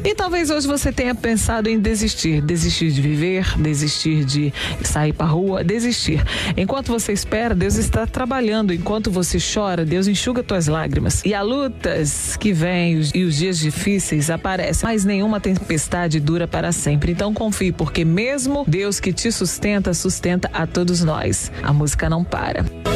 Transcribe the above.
E talvez hoje você tenha pensado em desistir de viver, desistir de sair para rua, desistir. Enquanto você espera, Deus está trabalhando. Enquanto você chora, Deus enxuga tuas lágrimas. E há lutas que vêm e os dias difíceis aparecem, mas nenhuma tempestade dura para sempre. Então confie, porque mesmo Deus que te sustenta, sustenta a todos nós. A música não para.